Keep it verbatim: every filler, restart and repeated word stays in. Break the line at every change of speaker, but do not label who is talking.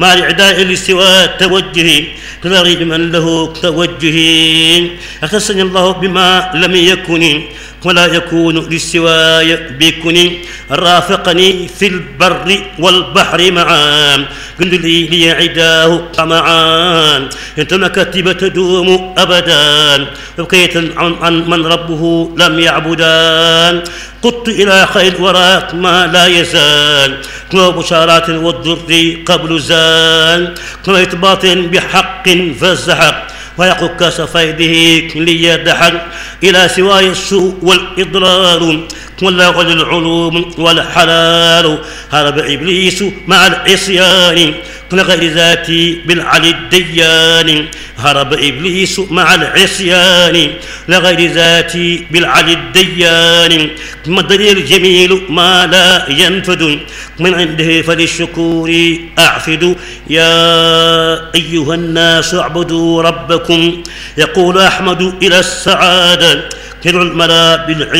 مع الإعداء لاستواء التوجه كغير من له توجه. اختصني الله بما لم يكن ولا يكون للسواي بكن، رافقني في البر والبحر معا، كل لي لي عداه معا، انت مكاتب تدوم ابدا، بقيت عن, عن من ربه لم يعبدان، قدت الى خير وراك ما لا يزال، كما بشارات والضر قبل زال، كما إثبات بحق فزحق، ويقك سفيده ليدحق، إلى سواي السوء والإضرار، والله للعلوم والحلال، هرب إبليس مع العصيان، لغير ذاتي بالعلي الديان، هرب إبليس مع العصيان، لغير ذاتي بالعلي الديان، مدني الجميل ما لا ينفد، من عنده فللشكور أعفد. يا أيها الناس اعبدوا ربكم، يقول أحمد إلى السعادة، كل الملا بالعلم